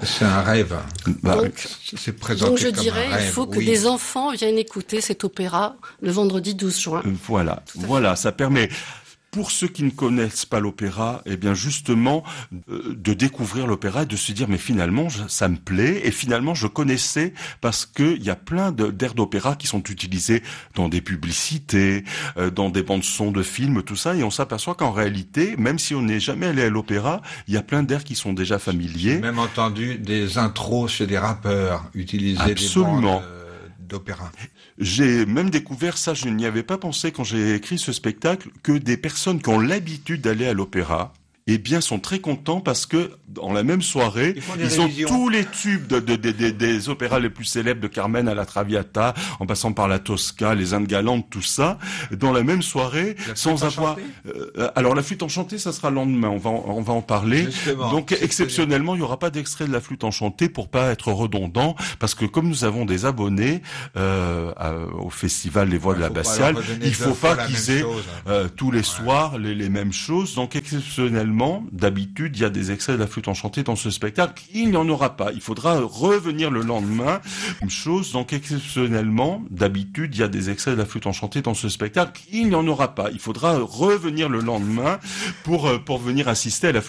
C'est un rêve. C'est présenté Donc je comme dirais, un rêve, il faut que oui. des enfants viennent écouter cet opéra le vendredi 12 juin. Voilà, ça permet, pour ceux qui ne connaissent pas l'opéra, eh bien justement de découvrir l'opéra et de se dire mais finalement ça me plaît, et finalement je connaissais parce que il y a plein d'airs d'opéra qui sont utilisés dans des publicités, dans des bandes son de films, tout ça, et on s'aperçoit qu'en réalité, même si on n'est jamais allé à l'opéra, il y a plein d'airs qui sont déjà familiers. J'ai même entendu des intros chez des rappeurs utiliser Absolument. des bandes d'opéra. J'ai même découvert ça, je n'y avais pas pensé quand j'ai écrit ce spectacle, que des personnes qui ont l'habitude d'aller à l'opéra, eh bien, sont très contents parce que, dans la même soirée, ils ont tous les tubes des opéras les plus célèbres, de Carmen à la Traviata, en passant par la Tosca, les Indes galantes, tout ça, dans la même soirée, sans avoir... alors, la flûte enchantée, ça sera le lendemain, on va en parler. Justement, donc, exceptionnellement, il n'y aura pas d'extrait de la flûte enchantée pour pas être redondant, parce que comme nous avons des abonnés au festival Les Voix de la Bastiale, il faut pas qu'ils aient tous les soirs les mêmes choses. Donc, exceptionnellement, d'habitude, il y a des extraits de la flûte enchantée dans ce spectacle. Il n'y en aura pas. Il faudra revenir le lendemain. Même chose. Donc, exceptionnellement, d'habitude, il y a des extraits de la flûte enchantée dans ce spectacle. Il n'y en aura pas. Il faudra revenir le lendemain pour venir assister à la